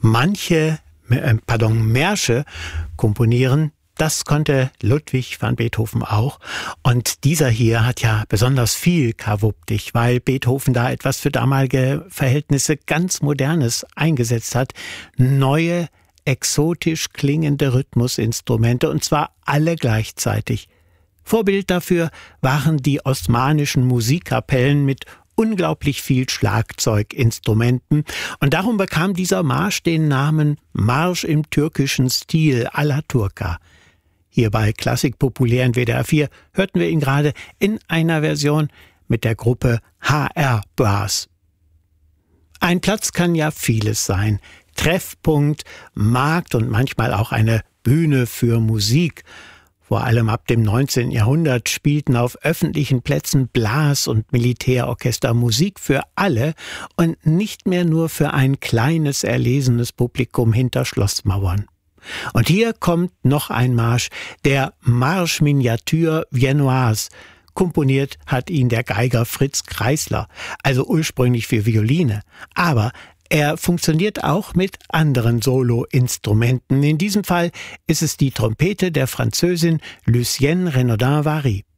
Märsche komponieren. Das konnte Ludwig van Beethoven auch. Und dieser hier hat ja besonders viel karwuptig, weil Beethoven da etwas für damalige Verhältnisse ganz Modernes eingesetzt hat. Neue, exotisch klingende Rhythmusinstrumente, und zwar alle gleichzeitig. Vorbild dafür waren die osmanischen Musikkapellen mit unglaublich viel Schlagzeuginstrumenten, und darum bekam dieser Marsch den Namen Marsch im türkischen Stil alla Turca. Hier bei Klassik Populär in WDR 4 hörten wir ihn gerade in einer Version mit der Gruppe HR Brass. Ein Platz kann ja vieles sein. Treffpunkt, Markt und manchmal auch eine Bühne für Musik. Vor allem ab dem 19. Jahrhundert spielten auf öffentlichen Plätzen Blas- und Militärorchester Musik für alle und nicht mehr nur für ein kleines, erlesenes Publikum hinter Schlossmauern. Und hier kommt noch ein Marsch, der Marche Miniature Viennoise. Komponiert hat ihn der Geiger Fritz Kreisler, also ursprünglich für Violine. Aber er funktioniert auch mit anderen Soloinstrumenten. In diesem Fall ist es die Trompete der Französin Lucienne Renaudin-Vary.